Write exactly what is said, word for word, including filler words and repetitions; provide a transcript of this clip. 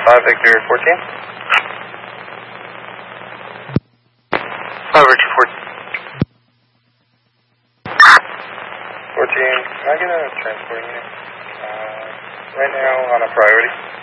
five Victor fourteen. five Victor fourteen. fourteen, can I get a transport unit? Uh, right now on a priority.